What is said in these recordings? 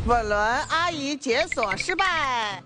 稳轮阿姨解锁失败。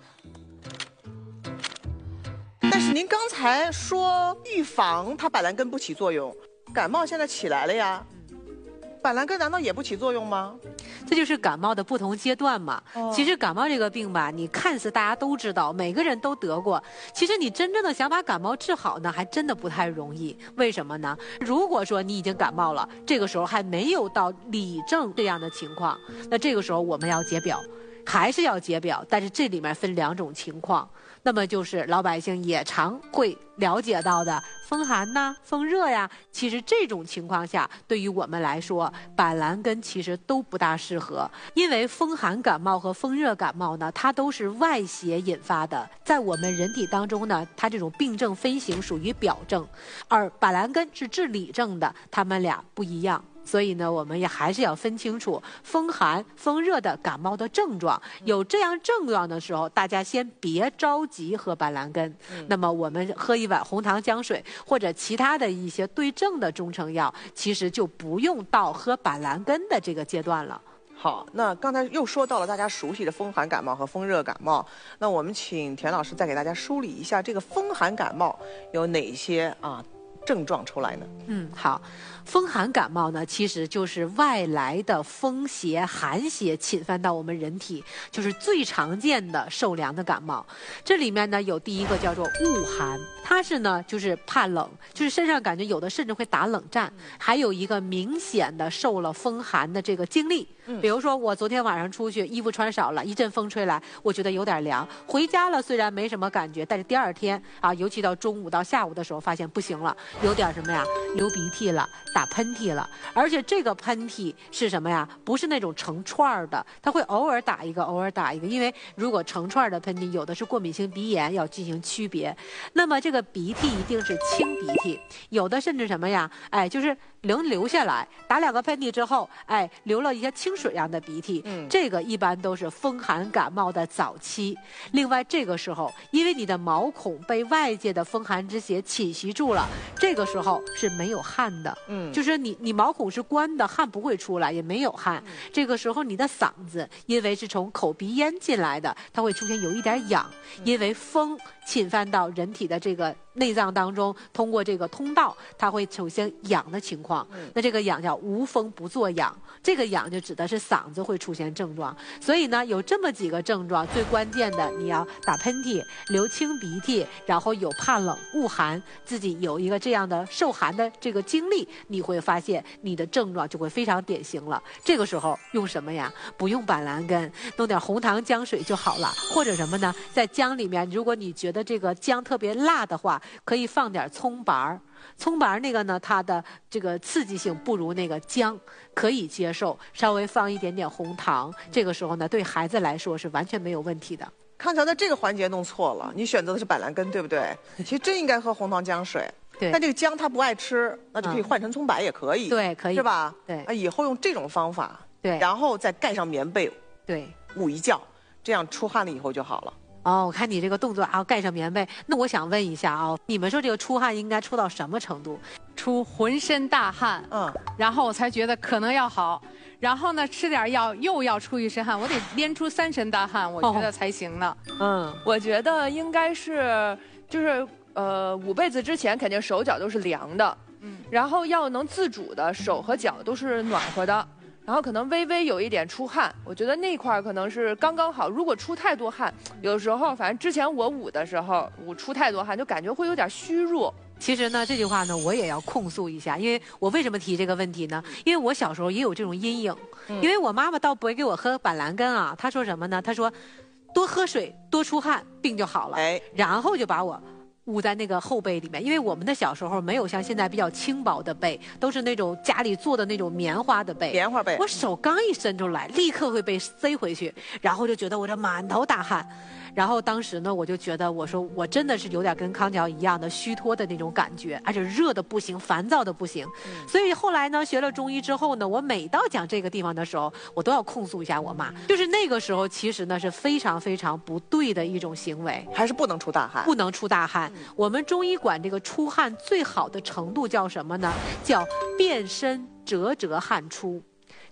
但是您刚才说预防它板蓝根不起作用，感冒现在起来了呀，板蓝根难道也不起作用吗？ 这就是感冒的不同阶段嘛。其实感冒这个病吧，你看似大家都知道，每个人都得过，其实你真正的想把感冒治好呢，还真的不太容易。为什么呢？如果说你已经感冒了，这个时候还没有到里症这样的情况，那这个时候我们要解表，还是要解表，但是这里面分两种情况。那么就是老百姓也常会了解到的风寒呐、风热呀，其实这种情况下，对于我们来说，板蓝根其实都不大适合，因为风寒感冒和风热感冒呢，它都是外邪引发的，在我们人体当中呢，它这种病症分型属于表症，而板蓝根是治里症的，它们俩不一样。所以呢，我们也还是要分清楚风寒、风热的感冒的症状。有这样症状的时候，大家先别着急喝板蓝根。那么我们喝一碗红糖姜水或者其他的一些对症的中成药，其实就不用到喝板蓝根的这个阶段了。 好，那刚才又说到了大家熟悉的风寒感冒和风热感冒，那我们请田老师再给大家梳理一下这个风寒感冒有哪些症状出来呢？ 好，风寒感冒呢，其实就是外来的风邪、寒邪侵犯到我们人体，就是最常见的受凉的感冒。这里面呢，有第一个叫做恶寒，它是呢就是怕冷，就是身上感觉有的甚至会打冷战，还有一个明显的受了风寒的这个经历。比如说我昨天晚上出去，衣服穿少了，一阵风吹来，我觉得有点凉，回家了虽然没什么感觉，但是第二天尤其到中午到下午的时候，发现不行了，有点什么呀，流鼻涕了，打喷嚏了，而且这个喷嚏是什么呀？不是那种成串的，它会偶尔打一个，偶尔打一个，因为如果成串的喷嚏，有的是过敏性鼻炎，要进行区别。那么这个鼻涕一定是清鼻涕，有的甚至什么呀？就是能流下来，打两个喷嚏之后，流了一些清水样的鼻涕，这个一般都是风寒感冒的早期。另外这个时候，因为你的毛孔被外界的风寒之邪侵袭住了，这个时候是没有汗的，就是你毛孔是关的，汗不会出来，也没有汗。这个时候你的嗓子因为是从口鼻咽进来的，它会出现有一点痒，因为风侵犯到人体的这个内脏当中，通过这个通道，它会出现痒的情况。那这个痒叫无风不作痒，这个痒就指的是嗓子会出现症状。所以呢，有这么几个症状，最关键的你要打喷嚏、流清鼻涕，然后有怕冷、恶寒，自己有一个这样的受寒的这个经历，你会发现你的症状就会非常典型了。这个时候用什么呀？不用板蓝根，弄点红糖姜水就好了。或者什么呢？在姜里面，如果你觉得这个姜特别辣的话，可以放点葱白儿。葱白儿那个呢，它的这个刺激性不如那个姜，可以接受。稍微放一点点红糖，这个时候呢，对孩子来说是完全没有问题的。 康桥在这个环节弄错了，你选择的是板蓝根，对不对？其实真应该喝红糖姜水。 对， 但这个姜他不爱吃，那就可以换成葱白也可以。 对，可以， 是吧？ 对， 以后用这种方法， 对， 然后再盖上棉被， 对， 捂一觉，这样出汗了以后就好了。 我看你这个动作盖上棉被，那我想问一下你们说这个出汗应该出到什么程度？ 出浑身大汗，然后我才觉得可能要好。然后呢，吃点药又要出一身汗，我得连出3身大汗，我觉得才行呢。 我觉得应该是就是捂被子之前肯定手脚都是凉的，然后要能自主的手和脚都是暖和的。然后可能微微有一点出汗，我觉得那块可能是刚刚好。如果出太多汗，有时候反正之前我捂的时候，捂出太多汗，就感觉会有点虚弱。 其实呢，这句话呢，我也要控诉一下，因为我为什么提这个问题呢？因为我小时候也有这种阴影，因为我妈妈倒不会给我喝板蓝根她说什么呢？她说，多喝水，多出汗，病就好了。然后就把我捂在那个厚被里面，因为我们的小时候没有像现在比较轻薄的被，都是那种家里做的那种棉花的被。 棉花被， 我手刚一伸出来，立刻会被塞回去，然后就觉得我这满头大汗。然后当时呢，我就觉得，我说我真的是有点跟康桥一样的虚脱的那种感觉，而且热的不行，烦躁的不行。所以后来呢，学了中医之后呢，我每到讲这个地方的时候，我都要控诉一下我妈。就是那个时候，其实呢是非常非常不对的一种行为， 还是不能出大汗， 不能出大汗。我们中医管这个出汗最好的程度叫什么呢？叫遍身折汗出。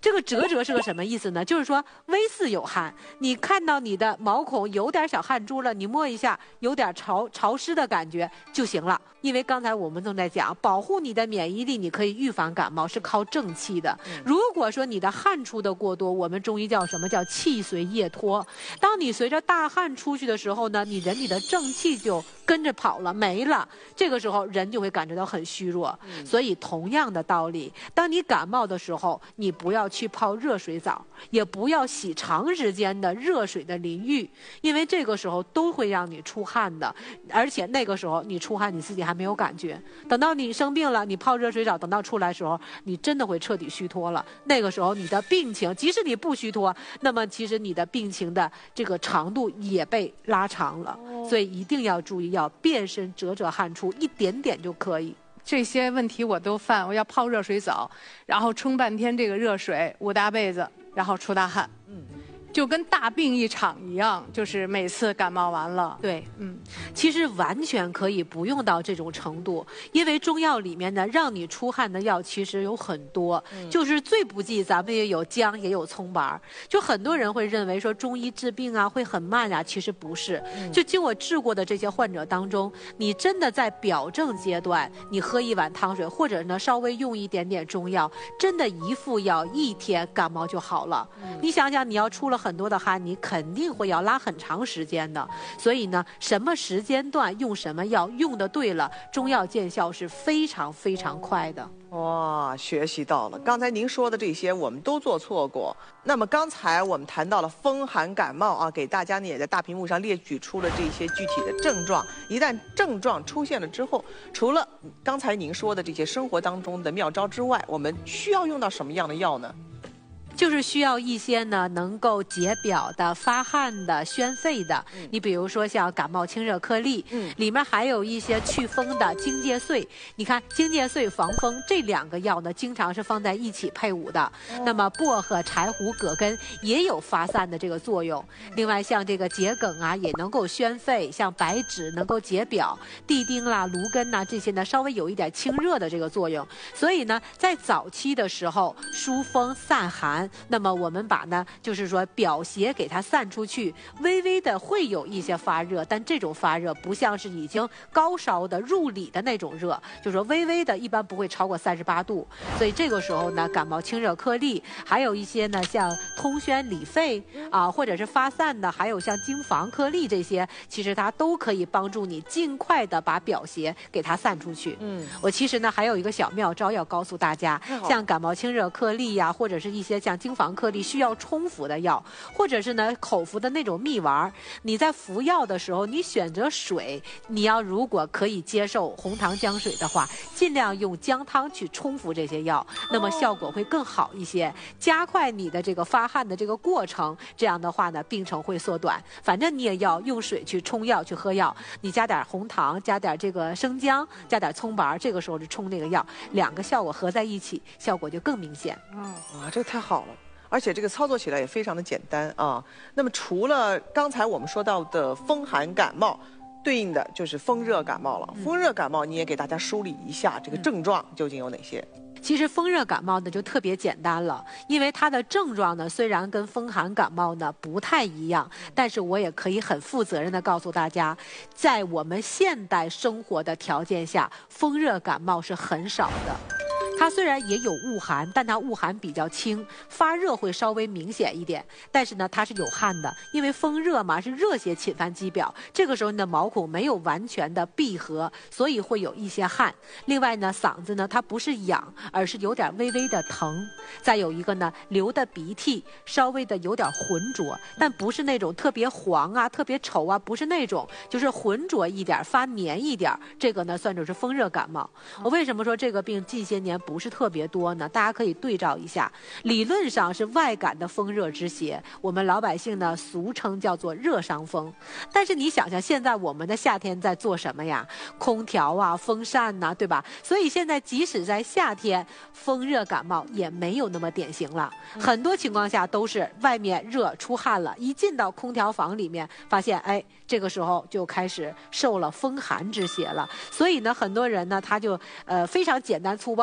这个折折是个什么意思呢？就是说微似有汗，你看到你的毛孔有点小汗珠了，你摸一下有点潮湿的感觉就行了。因为刚才我们正在讲保护你的免疫力，你可以预防感冒是靠正气的。如果说你的汗出的过多，我们中医叫什么叫气随液脱。当你随着大汗出去的时候呢，你人体的正气就跟着跑了没了，这个时候人就会感觉到很虚弱。所以同样的道理，当你感冒的时候，你不要去泡热水澡，也不要洗长时间的热水的淋浴，因为这个时候都会让你出汗的，而且那个时候你出汗你自己还没有感觉，等到你生病了，你泡热水澡，等到出来的时候，你真的会彻底虚脱了。那个时候你的病情，即使你不虚脱，那么其实你的病情的这个长度也被拉长了。所以一定要注意，要遍身折折汗出，一点点就可以。 这些问题我都犯，我要泡热水澡，然后冲半天这个热水，捂大被子，然后出大汗。就跟大病一场一样，就是每次感冒完了。 对，其实完全可以不用到这种程度，因为中药里面呢，让你出汗的药其实有很多，就是最不济咱们也有姜，也有葱白。就很多人会认为说中医治病啊会很慢啊，其实不是。就经我治过的这些患者当中，你真的在表症阶段，你喝一碗汤水，或者呢稍微用一点点中药，真的一副药1天感冒就好了。你想想，你要出了很多的汗，你肯定会要拉很长时间的。所以呢，什么时间段用什么药，用的对了，中药见效是非常非常快的。 哇，学习到了！刚才您说的这些我们都做错过。那么刚才我们谈到了风寒感冒啊，给大家呢也在大屏幕上列举出了这些具体的症状。一旦症状出现了之后，除了刚才您说的这些生活当中的妙招之外，我们需要用到什么样的药呢？ 就是需要一些呢能够解表的、发汗的、宣肺的。你比如说像感冒清热颗粒，里面还有一些祛风的荆芥穗。你看荆芥穗、防风这2个药呢，经常是放在一起配伍的。那么薄荷、柴胡、葛根也有发散的这个作用。另外像这个桔梗啊，也能够宣肺；像白芷能够解表，地丁啦、芦根呐这些呢，稍微有一点清热的这个作用。所以呢，在早期的时候疏风散寒。那么我们把呢，就是说表邪给它散出去，微微的会有一些发热，但这种发热不像是已经高烧的入里的那种热，就是说微微的，一般不会超过38度。所以这个时候呢，感冒清热颗粒，还有一些呢像通宣理肺啊，或者是发散的，还有像荆防颗粒这些，其实它都可以帮助你尽快的把表邪给它散出去。我其实呢还有一个小妙招要告诉大家，像感冒清热颗粒呀，或者是一些像荆防颗粒需要冲服的药，或者是呢口服的那种蜜丸，你在服药的时候，你选择水，你要如果可以接受红糖姜水的话，尽量用姜汤去冲服这些药，那么效果会更好一些，加快你的这个发汗的这个过程。这样的话呢，病程会缩短。反正你也要用水去冲药去喝药，你加点红糖，加点这个生姜，加点葱白，这个时候就冲那个药，2个效果合在一起，效果就更明显。 哇，这太好了！而且这个操作起来也非常的简单啊。那么除了刚才我们说到的风寒感冒，对应的就是风热感冒了。风热感冒你也给大家梳理一下这个症状究竟有哪些？ 其实风热感冒呢就特别简单了，因为它的症状呢虽然跟风寒感冒呢不太一样，但是我也可以很负责任的告诉大家，在我们现代生活的条件下，风热感冒是很少的。它虽然也有恶寒，但它恶寒比较轻，发热会稍微明显一点，但是呢它是有汗的，因为风热嘛，是热邪侵犯肌表，这个时候你的毛孔没有完全的闭合，所以会有一些汗。另外呢，嗓子呢它不是痒，而是有点微微的疼。再有一个呢，流的鼻涕稍微的有点浑浊，但不是那种特别黄啊、特别稠啊，不是那种，就是浑浊一点、发黏一点，这个呢算作是风热感冒。我为什么说这个病近些年不是特别多呢？大家可以对照一下，理论上是外感的风热之邪，我们老百姓呢俗称叫做热伤风。但是你想想，现在我们的夏天在做什么呀？空调啊、风扇呐，对吧？所以现在即使在夏天，风热感冒也没有那么典型了。很多情况下都是外面热出汗了，一进到空调房里面，发现哎，这个时候就开始受了风寒之邪了。所以呢，很多人呢他就非常简单粗暴的说，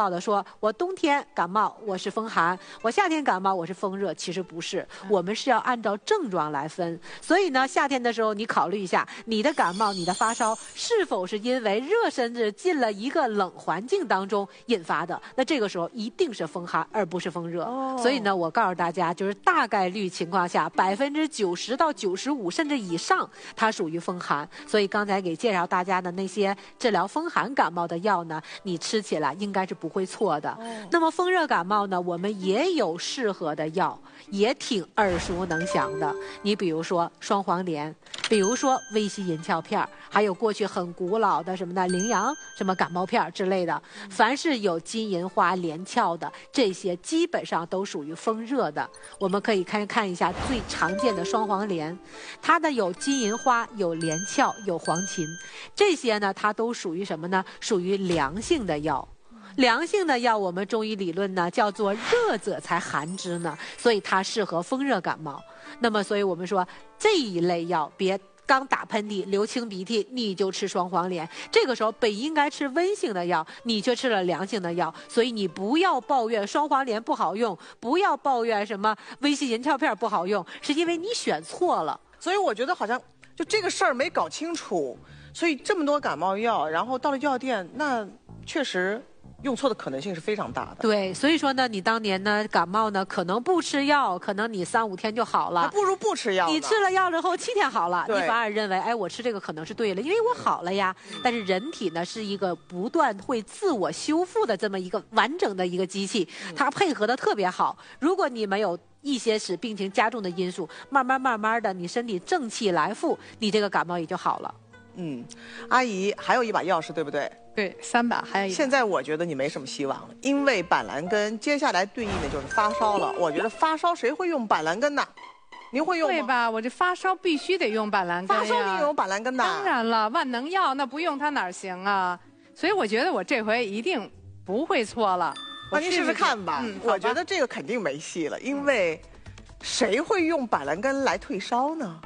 说我冬天感冒我是风寒，我夏天感冒我是风热，其实不是，我们是要按照症状来分。所以呢，夏天的时候你考虑一下，你的感冒、你的发烧是否是因为热身子进了一个冷环境当中引发的？那这个时候一定是风寒，而不是风热。所以呢，我告诉大家，就是大概率情况下，90%到95%甚至以上，它属于风寒。所以刚才给介绍大家的那些治疗风寒感冒的药呢，你吃起来应该是不会错的。那么风热感冒呢，我们也有适合的药，也挺耳熟能详的。你比如说双黄连，比如说威西银翘片，还有过去很古老的什么的羚羊什么感冒片之类的，凡是有金银花连翘的，这些基本上都属于风热的。我们可以看一下最常见的双黄连，它的有金银花、有连翘、有黄芩，这些呢它都属于什么呢？属于凉性的药。凉性的药，我们中医理论呢叫做热者才寒之呢，所以它适合风热感冒。那么，所以我们说这一类药，别刚打喷嚏、流清鼻涕，你就吃双黄连。这个时候本应该吃温性的药，你却吃了凉性的药，所以你不要抱怨双黄连不好用，不要抱怨什么威西银翘片不好用，是因为你选错了。 所以我觉得好像就这个事儿没搞清楚，所以这么多感冒药，然后到了药店，那确实用错的可能性是非常大的。 对，所以说呢，你当年呢感冒呢，可能不吃药，可能你3、5天就好了， 还不如不吃药呢。 你吃了药之后7天好了，你对反而认为，哎，我吃这个可能是对了，因为我好了呀。但是人体呢是一个不断会自我修复的这么一个完整的一个机器，它配合的特别好。如果你没有一些使病情加重的因素，慢慢的，你身体正气来复，你这个感冒也就好了。 阿姨还有一把钥匙，对不对？ 对，3把还有一把。 现在我觉得你没什么希望了，因为板蓝根接下来对应的就是发烧了。我觉得发烧谁会用板蓝根呢？您会用吗？ 对吧？我这发烧必须得用板蓝根呀。 发烧你也用板蓝根的？ 当然了，万能药那不用它哪行啊？所以我觉得我这回一定不会错了。 那您试试看吧。我觉得这个肯定没戏了，因为谁会用板蓝根来退烧呢？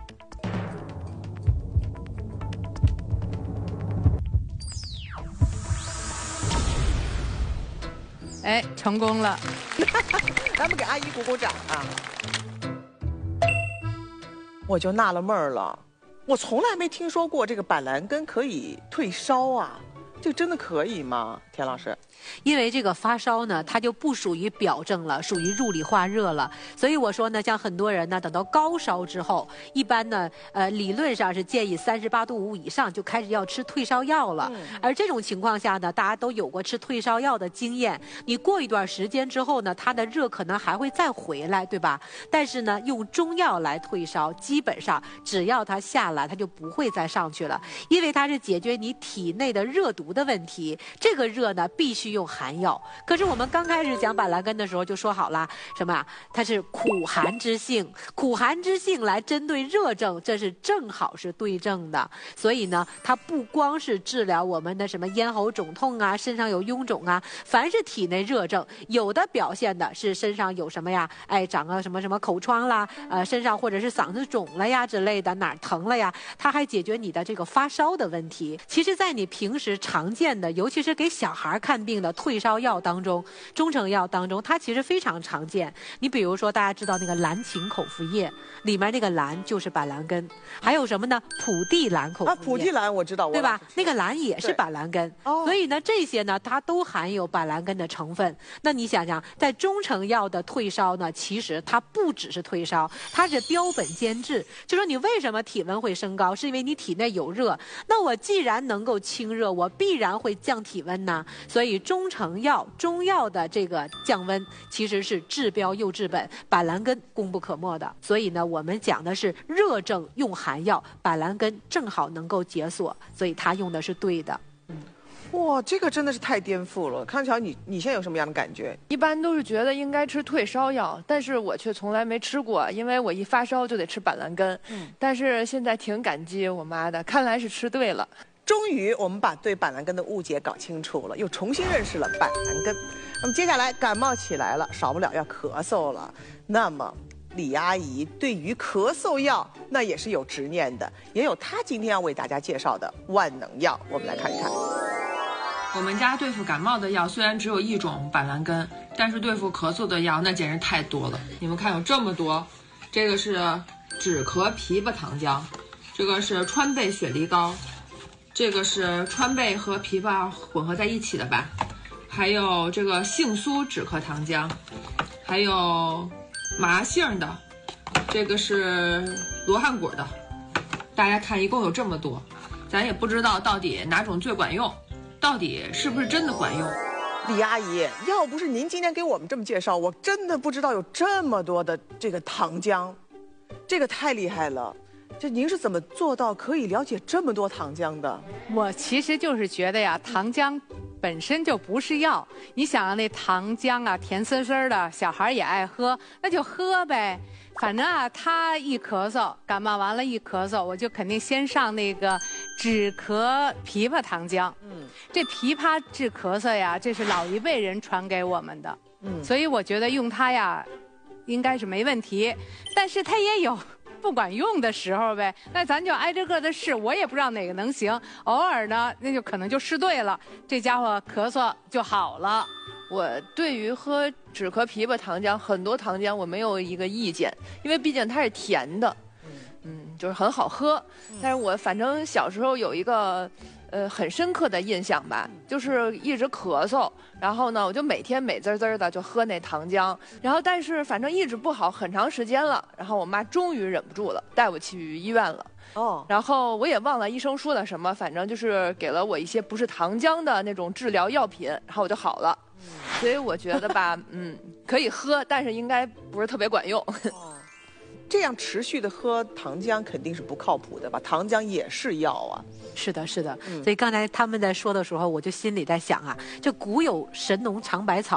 哎，成功了！ 咱们给阿姨鼓鼓掌啊！我就纳了闷儿了，我从来没听说过这个板蓝根可以退烧啊，这真的可以吗？田老师？ 因为这个发烧呢，它就不属于表症了，属于入里化热了。所以我说呢，像很多人呢，等到高烧之后，一般呢，理论上是建议38度5以上就开始要吃退烧药了。而这种情况下呢，大家都有过吃退烧药的经验。你过一段时间之后呢，它的热可能还会再回来，对吧？但是呢，用中药来退烧，基本上只要它下来，它就不会再上去了，因为它是解决你体内的热毒的问题。这个热呢，必须用寒药。可是我们刚开始讲板蓝根的时候就说好了，什么啊？它是苦寒之性，苦寒之性来针对热症，这是正好是对症的。所以呢，它不光是治疗我们的什么咽喉肿痛啊、身上有臃肿啊，凡是体内热症，有的表现的是身上有什么呀？哎，长个什么什么口疮啦，身上或者是嗓子肿了呀之类的，哪儿疼了呀？它还解决你的这个发烧的问题。其实，在你平时常见的，尤其是给小孩看病的退烧药当中，中成药当中，它其实非常常见。你比如说，大家知道那个蓝芩口服液，里面那个蓝就是板蓝根，还有什么呢？普地蓝口服液。 普地蓝我知道， 对吧？那个蓝也是板蓝根，所以呢，这些呢，它都含有板蓝根的成分。那你想想，在中成药的退烧呢，其实它不只是退烧，它是标本兼治。就说你为什么体温会升高，是因为你体内有热。那我既然能够清热，我必然会降体温呢。所以中成药、中药的这个降温，其实是治标又治本，板蓝根功不可没的。所以呢，我们讲的是热症用寒药，板蓝根正好能够解锁，所以它用的是对的。 哇，这个真的是太颠覆了！康桥，你现在有什么样的感觉？ 一般都是觉得应该吃退烧药，但是我却从来没吃过，因为我一发烧就得吃板蓝根。但是现在挺感激我妈的，看来是吃对了。 终于，我们把对板蓝根的误解搞清楚了，又重新认识了板蓝根。那么接下来感冒起来了，少不了要咳嗽了。那么李阿姨对于咳嗽药那也是有执念的，也有她今天要为大家介绍的万能药，我们来看一看。 我们家对付感冒的药虽然只有一种板蓝根，但是对付咳嗽的药那简直太多了。你们看有这么多，这个是止咳枇杷糖浆，这个是川贝雪梨膏，这个是川贝和枇杷混合在一起的吧，还有这个杏苏止咳糖浆，还有麻杏的，这个是罗汉果的。大家看，一共有这么多，咱也不知道到底哪种最管用，到底是不是真的管用。 李阿姨，要不是您今天给我们这么介绍，我真的不知道有这么多的这个糖浆，这个太厉害了。这您是怎么做到可以了解这么多糖浆的？ 我其实就是觉得呀，糖浆本身就不是药。你想啊，那糖浆啊，甜丝丝的，小孩也爱喝，那就喝呗。反正啊，他一咳嗽，感冒完了一咳嗽，我就肯定先上那个止咳枇杷糖浆。这枇杷治咳嗽呀，这是老一辈人传给我们的。所以我觉得用它呀，应该是没问题。但是它也有不管用的时候呗，那咱就挨着个的试，我也不知道哪个能行。偶尔呢，那就可能就试对了，这家伙咳嗽就好了。 我对于喝止咳枇杷糖浆，很多糖浆我没有一个意见，因为毕竟它是甜的，就是很好喝。但是我反正小时候有一个很深刻的印象吧，就是一直咳嗽，然后呢，我就每天美滋滋的就喝那糖浆，然后但是反正一直不好很长时间了，然后我妈终于忍不住了，带我去医院了。然后我也忘了医生说了什么，反正就是给了我一些不是糖浆的那种治疗药品，然后我就好了。所以我觉得吧，可以喝，但是应该不是特别管用。 这样持续的喝糖浆肯定是不靠谱的吧？糖浆也是药啊。 是的，是的。所以刚才他们在说的时候，我就心里在想啊，这古有神农尝百草，